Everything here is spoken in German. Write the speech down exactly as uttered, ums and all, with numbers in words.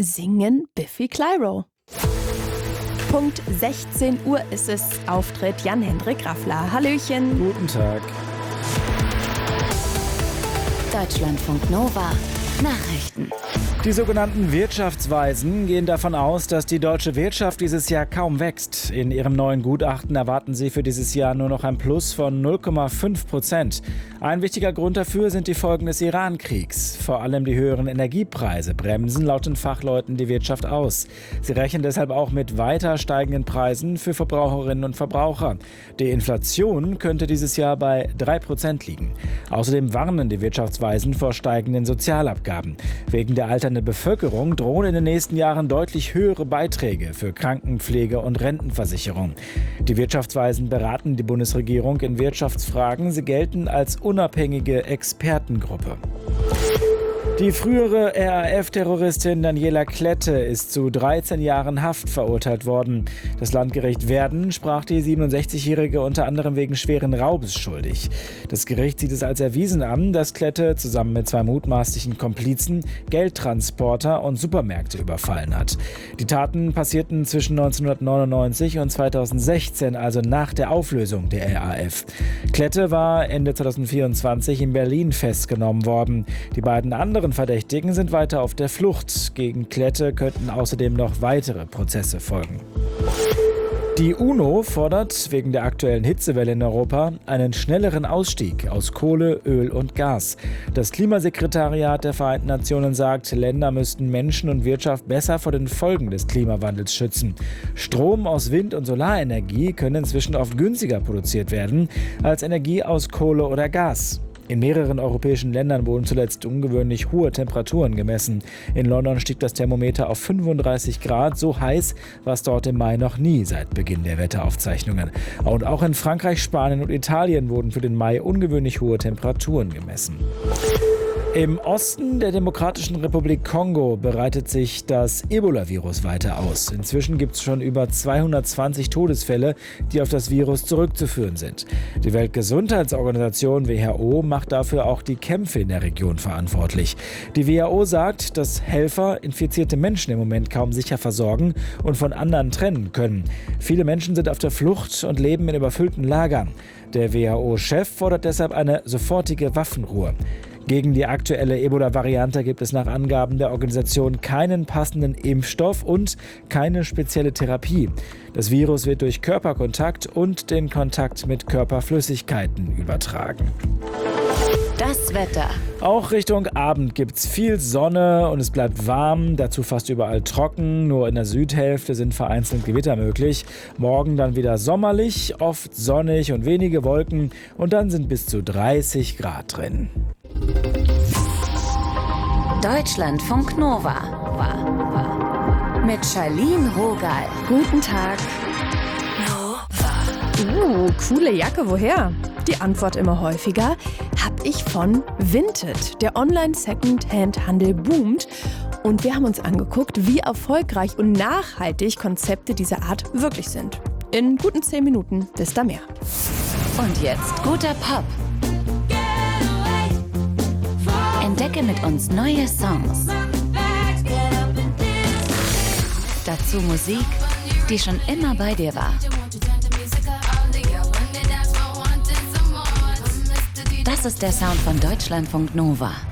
singen Biffy Clyro. Punkt sechzehn Uhr ist es, Auftritt Jan-Hendrik Raffler. Hallöchen. Guten Tag. Deutschlandfunk Nova Nachrichten. Die sogenannten Wirtschaftsweisen gehen davon aus, dass die deutsche Wirtschaft dieses Jahr kaum wächst. In ihrem neuen Gutachten erwarten sie für dieses Jahr nur noch ein Plus von null Komma fünf Prozent. Ein wichtiger Grund dafür sind die Folgen des Iran-Kriegs. Vor allem die höheren Energiepreise bremsen laut den Fachleuten die Wirtschaft aus. Sie rechnen deshalb auch mit weiter steigenden Preisen für Verbraucherinnen und Verbraucher. Die Inflation könnte dieses Jahr bei drei Prozent liegen. Außerdem warnen die Wirtschaftsweisen vor steigenden Sozialabgaben. Wegen der alternde Bevölkerung drohen in den nächsten Jahren deutlich höhere Beiträge für Krankenpflege und Rentenversicherung. Die Wirtschaftsweisen beraten die Bundesregierung in Wirtschaftsfragen. Sie gelten als unabhängige Expertengruppe. Die frühere R A F-Terroristin Daniela Klette ist zu dreizehn Jahren Haft verurteilt worden. Das Landgericht Werden sprach die siebenundsechzigjährige unter anderem wegen schweren Raubes schuldig. Das Gericht sieht es als erwiesen an, dass Klette zusammen mit zwei mutmaßlichen Komplizen Geldtransporter und Supermärkte überfallen hat. Die Taten passierten zwischen neunzehnhundertneunundneunzig und zweitausendsechzehn, also nach der Auflösung der R A F. Klette war Ende zweitausendvierundzwanzig in Berlin festgenommen worden. Die beiden anderen Verdächtigen sind weiter auf der Flucht. Gegen Klette könnten außerdem noch weitere Prozesse folgen. Die UNO fordert wegen der aktuellen Hitzewelle in Europa einen schnelleren Ausstieg aus Kohle, Öl und Gas. Das Klimasekretariat der Vereinten Nationen sagt, Länder müssten Menschen und Wirtschaft besser vor den Folgen des Klimawandels schützen. Strom aus Wind- und Solarenergie können inzwischen oft günstiger produziert werden als Energie aus Kohle oder Gas. In mehreren europäischen Ländern wurden zuletzt ungewöhnlich hohe Temperaturen gemessen. In London stieg das Thermometer auf fünfunddreißig Grad, so heiß war es dort im Mai noch nie seit Beginn der Wetteraufzeichnungen. Und auch in Frankreich, Spanien und Italien wurden für den Mai ungewöhnlich hohe Temperaturen gemessen. Im Osten der Demokratischen Republik Kongo breitet sich das Ebola-Virus weiter aus. Inzwischen gibt es schon über zweihundertzwanzig Todesfälle, die auf das Virus zurückzuführen sind. Die Weltgesundheitsorganisation W H O macht dafür auch die Kämpfe in der Region verantwortlich. Die W H O sagt, dass Helfer infizierte Menschen im Moment kaum sicher versorgen und von anderen trennen können. Viele Menschen sind auf der Flucht und leben in überfüllten Lagern. Der W H O-Chef fordert deshalb eine sofortige Waffenruhe. Gegen die aktuelle Ebola-Variante gibt es nach Angaben der Organisation keinen passenden Impfstoff und keine spezielle Therapie. Das Virus wird durch Körperkontakt und den Kontakt mit Körperflüssigkeiten übertragen. Das Wetter. Auch Richtung Abend gibt es viel Sonne und es bleibt warm, dazu fast überall trocken. Nur in der Südhälfte sind vereinzelt Gewitter möglich. Morgen dann wieder sommerlich, oft sonnig und wenige Wolken und dann sind bis zu dreißig Grad drin. Deutschlandfunk Nova mit Charlene Rogal. Guten Tag. Uh, coole Jacke, woher? Die Antwort immer häufiger, hab ich von Vinted. Der Online-Second-Hand-Handel boomt. Und wir haben uns angeguckt, wie erfolgreich und nachhaltig Konzepte dieser Art wirklich sind. In guten zehn Minuten wisst ihr mehr. Und jetzt guter Pop. Entdecke mit uns neue Songs. Dazu Musik, die schon immer bei dir war. Das ist der Sound von Deutschlandfunk Nova.